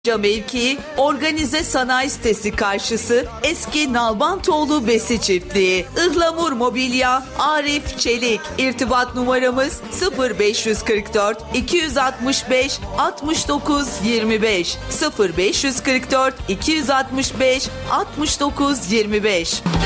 Mevkii Organize Sanayi Sitesi karşısı Eski Nalbantoğlu Besi Çiftliği. Ihlamur Mobilya, Arif Çelik. İrtibat numaramız 0544 265 69 25 0544 265 69 25.